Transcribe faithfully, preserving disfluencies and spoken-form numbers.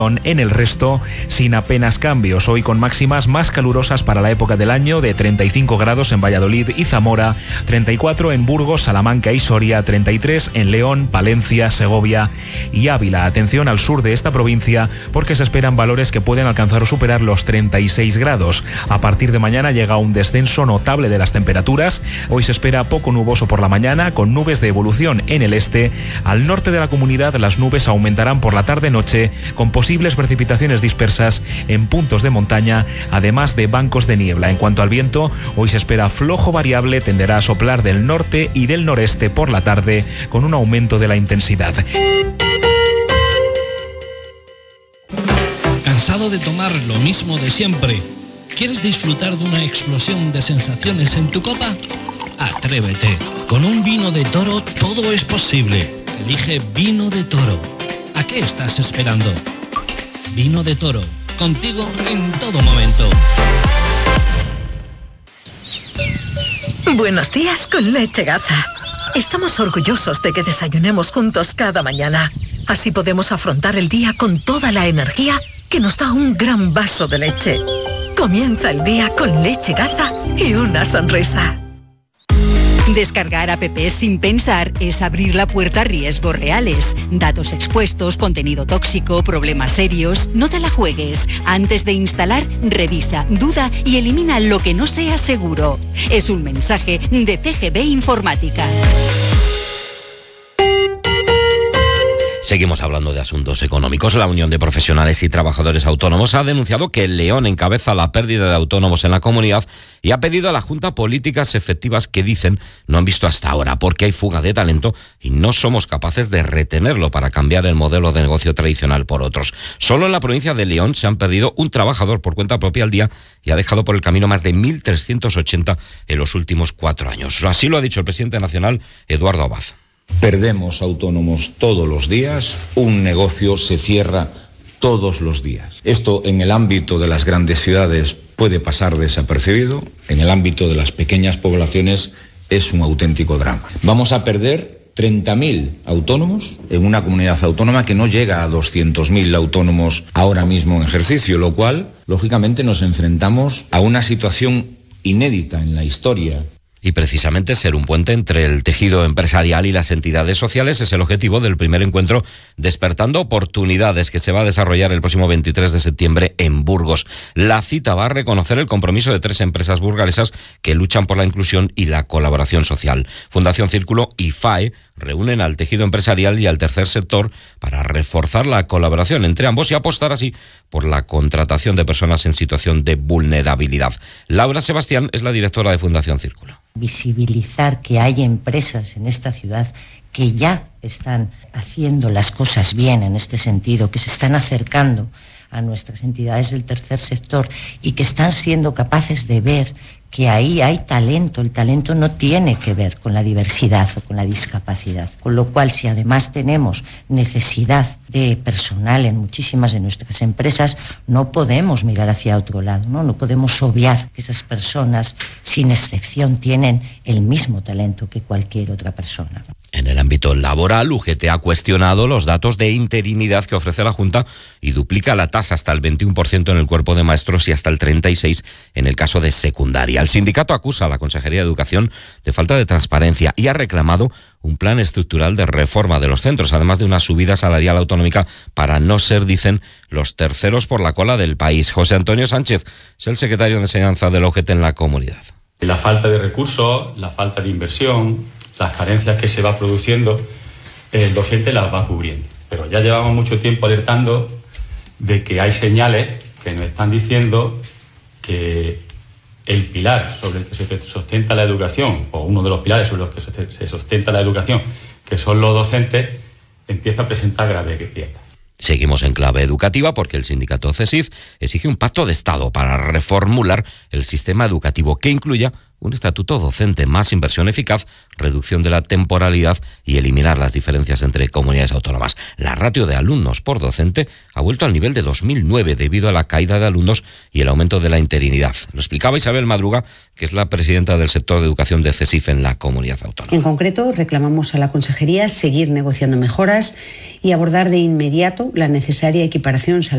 En el resto, sin apenas cambios, hoy con máximas más calurosas para la época del año, de treinta y cinco grados en Valladolid y Zamora, treinta y cuatro en Burgos, Salamanca y Soria, treinta y tres en León, Palencia, Segovia y Ávila. Atención al sur de esta provincia porque se esperan valores que pueden alcanzar o superar los treinta y seis grados. A partir de mañana llega un descenso notable de las temperaturas. Hoy se espera poco nuboso por la mañana, con nubes de evolución en el este. Al norte de la comunidad las nubes aumentarán por la tarde-noche, con posibilidades posibles precipitaciones dispersas en puntos de montaña, además de bancos de niebla. En cuanto al viento, hoy se espera flojo variable, tenderá a soplar del norte y del noreste por la tarde, con un aumento de la intensidad. ¿Cansado de tomar lo mismo de siempre? ¿Quieres disfrutar de una explosión de sensaciones en tu copa? Atrévete. Con un vino de Toro todo es posible. Elige Vino de Toro. ¿A qué estás esperando? Vino de Toro, contigo en todo momento. Buenos días con Leche Gaza. Estamos orgullosos de que desayunemos juntos cada mañana. Así podemos afrontar el día con toda la energía que nos da un gran vaso de leche. Comienza el día con Leche Gaza y una sonrisa. Descargar apps sin pensar es abrir la puerta a riesgos reales. Datos expuestos, contenido tóxico, problemas serios. No te la juegues. Antes de instalar, revisa, duda y elimina lo que no sea seguro. Es un mensaje de C G B Informática. Seguimos hablando de asuntos económicos. La Unión de Profesionales y Trabajadores Autónomos ha denunciado que León encabeza la pérdida de autónomos en la comunidad y ha pedido a la Junta políticas efectivas que dicen no han visto hasta ahora, porque hay fuga de talento y no somos capaces de retenerlo para cambiar el modelo de negocio tradicional por otros. Solo en la provincia de León se han perdido un trabajador por cuenta propia al día y ha dejado por el camino más de mil trescientos ochenta en los últimos cuatro años. Así lo ha dicho el presidente nacional, Eduardo Abad. Perdemos autónomos todos los días, un negocio se cierra todos los días. Esto en el ámbito de las grandes ciudades puede pasar desapercibido, en el ámbito de las pequeñas poblaciones es un auténtico drama. Vamos a perder treinta mil autónomos en una comunidad autónoma que no llega a doscientos mil autónomos ahora mismo en ejercicio, lo cual, lógicamente, nos enfrentamos a una situación inédita en la historia. Y precisamente ser un puente entre el tejido empresarial y las entidades sociales es el objetivo del primer encuentro Despertando Oportunidades, que se va a desarrollar el próximo veintitrés de septiembre en Burgos. La cita va a reconocer el compromiso de tres empresas burgalesas que luchan por la inclusión y la colaboración social. Fundación Círculo y F A E reúnen al tejido empresarial y al tercer sector para reforzar la colaboración entre ambos y apostar así por la contratación de personas en situación de vulnerabilidad. Laura Sebastián es la directora de Fundación Círculo. Visibilizar que hay empresas en esta ciudad que ya están haciendo las cosas bien en este sentido, que se están acercando a nuestras entidades del tercer sector y que están siendo capaces de ver que ahí hay talento. El talento no tiene que ver con la diversidad o con la discapacidad. Con lo cual, si además tenemos necesidad de personal en muchísimas de nuestras empresas, no podemos mirar hacia otro lado, ¿no? No podemos obviar que esas personas, sin excepción, tienen el mismo talento que cualquier otra persona. En el ámbito laboral, U G T ha cuestionado los datos de interinidad que ofrece la Junta y duplica la tasa hasta el veintiuno por ciento en el cuerpo de maestros y hasta el treinta y seis por ciento en el caso de secundaria. El sindicato acusa a la Consejería de Educación de falta de transparencia y ha reclamado un plan estructural de reforma de los centros, además de una subida salarial autonómica para no ser, dicen, los terceros por la cola del país. José Antonio Sánchez es el secretario de Enseñanza de la U G T en la comunidad. La falta de recursos, la falta de inversión, las carencias que se va produciendo, el docente las va cubriendo. Pero ya llevamos mucho tiempo alertando de que hay señales que nos están diciendo que el pilar sobre el que se sustenta la educación, o uno de los pilares sobre los que se sustenta la educación, que son los docentes, empieza a presentar graves grietas. Seguimos en clave educativa porque el sindicato CESIF exige un pacto de Estado para reformular el sistema educativo que incluya un estatuto docente, más inversión eficaz, reducción de la temporalidad y eliminar las diferencias entre comunidades autónomas. La ratio de alumnos por docente ha vuelto al nivel de dos mil nueve debido a la caída de alumnos y el aumento de la interinidad. Lo explicaba Isabel Madruga, que es la presidenta del sector de educación de CESIF en la comunidad autónoma. En concreto, reclamamos a la Consejería seguir negociando mejoras y abordar de inmediato la necesaria equiparación salarial